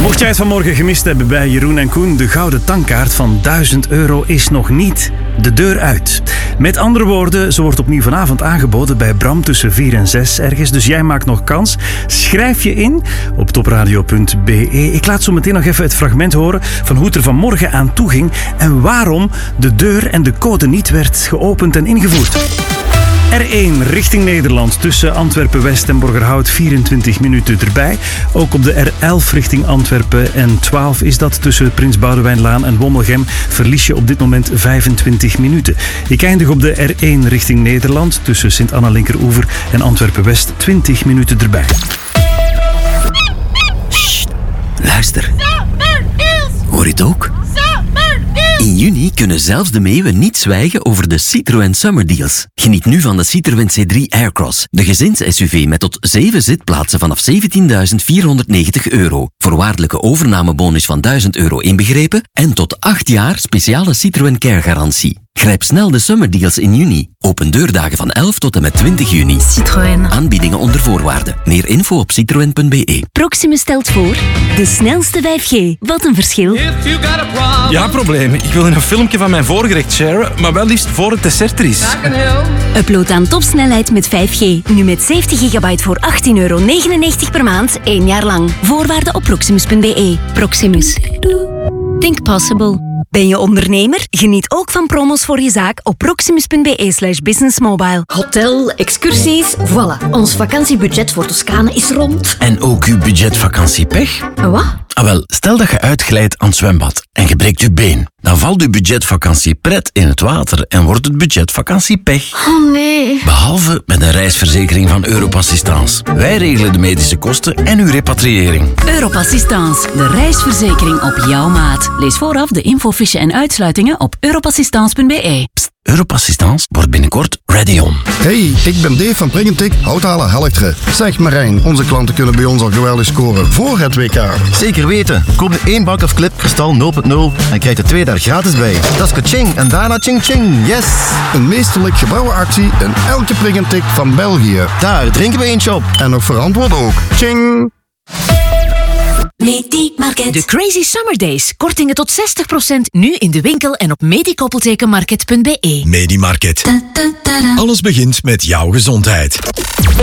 Mocht jij het vanmorgen gemist hebben bij Jeroen en Koen, de gouden tankkaart van €1000 is nog niet de deur uit. Met andere woorden, ze wordt opnieuw vanavond aangeboden bij Bram tussen 4 en 6 ergens. Dus jij maakt nog kans. Schrijf je in op topradio.be. Ik laat zo meteen nog even het fragment horen van hoe het er vanmorgen aan toe ging en waarom de deur en de code niet werd geopend en ingevoerd. R1 richting Nederland tussen Antwerpen-West en Borgerhout 24 minuten erbij. Ook op de R11 richting Antwerpen en 12 is dat tussen Prins Boudewijnlaan en Wommelgem. Verlies je op dit moment 25 minuten. Ik eindig op de R1 richting Nederland tussen Sint-Anna-Linkeroever en Antwerpen-West 20 minuten erbij. Sst, luister. Hoor je het ook? In juni kunnen zelfs de meeuwen niet zwijgen over de Citroën Summer Deals. Geniet nu van de Citroën C3 Aircross, de gezins-SUV met tot 7 zitplaatsen vanaf €17.490. Voorwaardelijke overnamebonus van €1000 inbegrepen en tot 8 jaar speciale Citroën Care garantie. Grijp snel de Summer Deals in juni. Open deurdagen van 11 tot en met 20 juni. Citroën. Aanbiedingen onder voorwaarden. Meer info op citroen.be. Proximus stelt voor de snelste 5G. Wat een verschil. Ja, probleem. Ik wil een filmpje van mijn voorgerecht sharen, maar wel liefst voor het dessert er is. Upload aan topsnelheid met 5G. Nu met 70 gigabyte voor €18,99 per maand, 1 jaar lang. Voorwaarden op proximus.be. Proximus. Think possible. Ben je ondernemer? Geniet ook van promos voor je zaak op proximus.be/businessmobile. Hotel, excursies, voilà. Ons vakantiebudget voor Toscane is rond. En ook uw budget vakantiepech? Wat? Wel, stel dat je uitglijdt aan het zwembad en je breekt je been. Dan valt uw budget vakantiepret in het water en wordt het budget vakantiepech. Oh nee. Behalve met een reisverzekering van Europassistance. Wij regelen de medische kosten en uw repatriëring. Europassistance, de reisverzekering op jouw maat. Lees vooraf de infofiche en uitsluitingen op europassistance.be. Europassistance wordt binnenkort ready on. Hey, ik ben Dave van Pringentik, houthalen Helchteren. Zeg Marijn, onze klanten kunnen bij ons al geweldig scoren voor het WK. Zeker weten. Koop nu 1 bak of clip kristal 0.0 en krijg er 2 daar gratis bij. Dat is ka-ching en daarna ching-ching. Yes! Een meesterlijk gebouwen actie in elke Pringentik van België. Daar drinken we eentje op. En nog verantwoord ook. Ching! Medimarket. De Crazy Summer Days. Kortingen tot 60% nu in de winkel en op medikoppeltekenmarket.be. Medimarket. Alles begint met jouw gezondheid.